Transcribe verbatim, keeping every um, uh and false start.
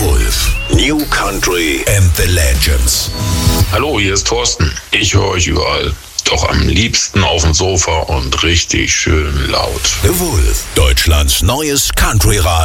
Wolf. New Country and the Legends. Hallo, hier ist Thorsten. Ich höre euch überall. Doch am liebsten auf dem Sofa und richtig schön laut. The Wolf. Deutschlands neues Country-Radio.